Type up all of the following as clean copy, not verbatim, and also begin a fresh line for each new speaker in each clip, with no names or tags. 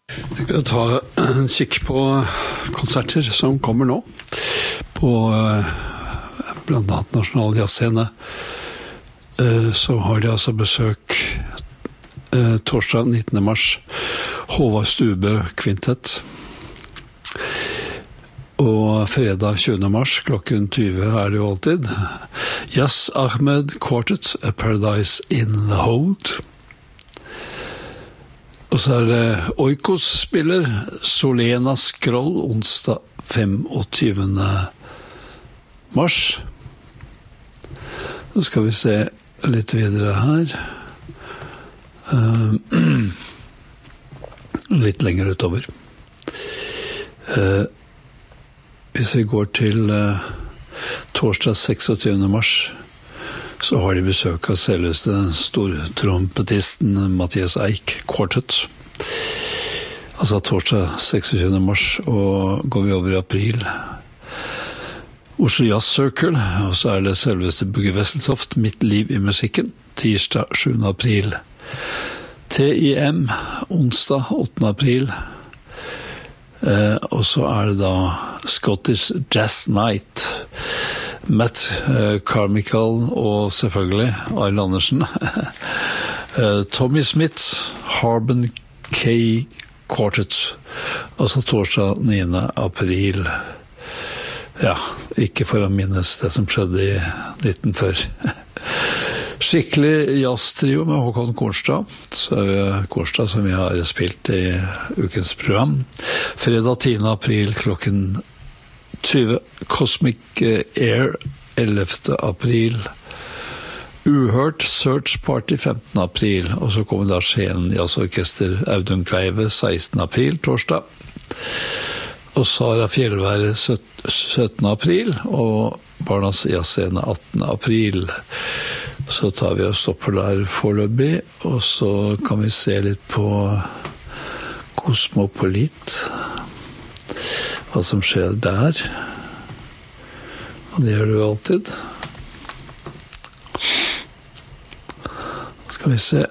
Skal jeg ta en kikk på konserter som kommer nå på blant annet Nasjonal Jazzscene. Så har de altså besøk torsdag 19. mars Håvard Stube Kvintett. Og fredag 20. mars klokken 20 er det jo alltid Yas Ahmed Quartet, A Paradise in the Hold. Og så er det Oikos spiller Solena Skroll onsdag 25. mars. Nå skal vi se litt videre her. Litt lenger utover. Hvis vi går til torsdag 26. mars, så har de besøk av selveste stortrompetisten Mathias Eik Quartet. Altså torsdag 26. mars, og går vi over i april. Oslo Jazz Circle, og så er det selveste Bugge Wesseltoft, Mitt liv i musikken, tirsdag 7. april. TIM, onsdag 8. april. Og så er det da Scottish Jazz Night, Matt Carmichael og selvfølgelig Arne Andersen. Tommy Smith, Harbin K. Quartet, altså torsdag 9. april. Ja, ikke for å minnes det som skjedde i 1940. Skikkelig jazztrio med Håkon Kornstad. Så er det Kornstad som vi har spilt i ukens program. Fredag 10. april klokken 20. Cosmic Air 11. april. Uhørt Search Party 15. april. Og så kommer da Skien Jazzorkester Audun Kleive 16. april, torsdag. Og Sara Fjellvær 17. april. Og Barnas Jazzscene 18. april. Så tar vi og stopper der foreløpig. Og så kan vi se litt på Kosmopolit. Hva som skjer der. Og det gjør du alltid. Skal vi se.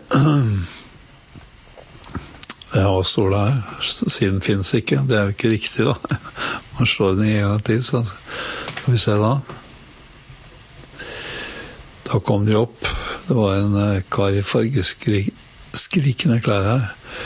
Ja, hva står det her? Siden finnes ikke. Det er jo ikke riktig da. Man slår den i en gang til, så skal vi se da. Da kom de opp. Det var en kar i fargeskrikende klær her.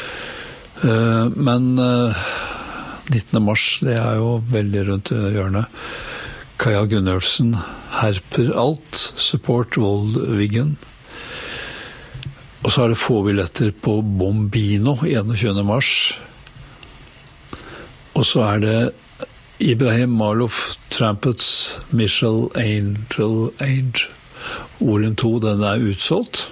Men 19. mars, det er jo veldig rundt hjørnet. Kaja Gunnørsen, Herper Alt, Support Vold-Viggen. Og så er det få billetter på Bombino 21. mars. Og så er det Ibrahim Marlof, Trumpets, Michelle Angel Age. Volume 2, den er utsolgt.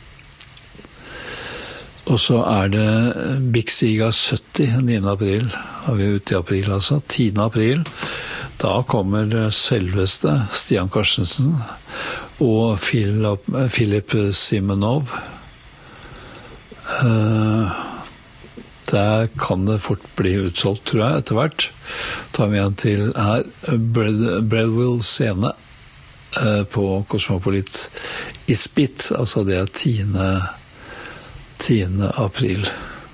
Og så er det Big Siga 70, 9. april. Er vi ute i april altså. 10. april. Da kommer selveste Stian Karstensen og Philip Simonov. Der kan det fort bli utsolgt, tror jeg, etter hvert. Tar vi en til her. Breadwill scene på Kosmopolit i Spit, altså det er 10. april.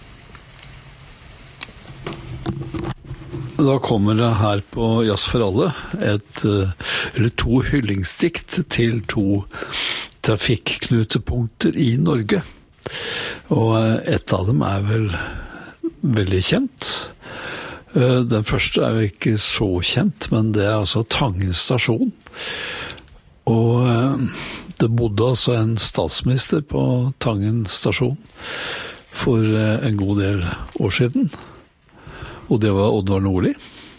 Da kommer det her på Jazz for alle eller 2 hyllingsdikt til 2 trafikknutepunkter i Norge. Og et av dem er vel veldig kjent. Den første er jo ikke så kjent, men det er altså Tangen stasjon. Og det bodde altså en statsminister på Tangen stasjon for en god del år siden. Og det var Oddvar Nordli.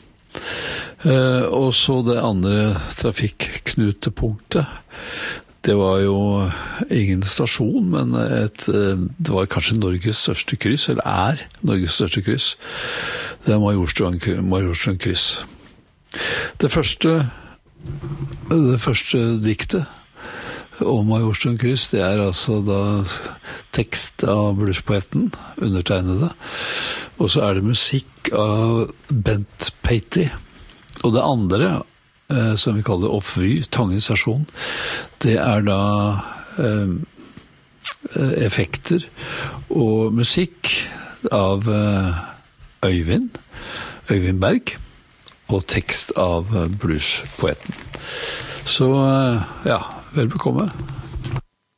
Og så det andre trafikknutepunktet, det var jo ingen stasjon, men det var kanskje Norges største kryss, eller er Norges største kryss. Det er Majorstuen kryss. Det første diktet om Majorstuen kryss, det er altså da tekst av bluespoeten, undertegnede, og så er det musikk av Bent Patey. Og det andre, som vi kaller Off-Vy, Tangen stasjon, det er da effekter og musikk av Øyvind Berg, og tekst av bluespoeten. Så ja, vel bekomme.